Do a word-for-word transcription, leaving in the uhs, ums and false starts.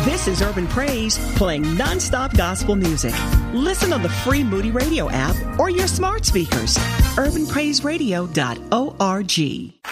This is Urban Praise, playing nonstop gospel music. Listen on the free Moody Radio app or your smart speakers. urban praise radio dot org.